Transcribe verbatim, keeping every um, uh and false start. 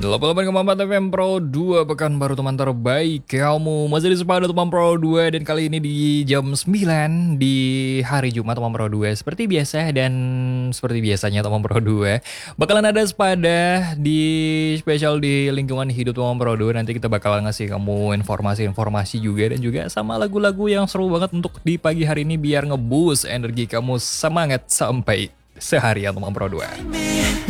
delapan puluh delapan koma empat F M Pro dua, pekan baru teman terbaik kamu. Masih di Sepada teman Pro dua, dan kali ini di jam sembilan di hari Jumat teman Pro dua. Seperti biasa dan seperti biasanya teman Pro dua, bakalan ada Sepada di spesial di lingkungan hidup teman Pro dua. Nanti kita bakalan ngasih kamu informasi-informasi juga, dan juga sama lagu-lagu yang seru banget untuk di pagi hari ini biar ngeboost energi kamu semangat sampai seharian teman Pro dua.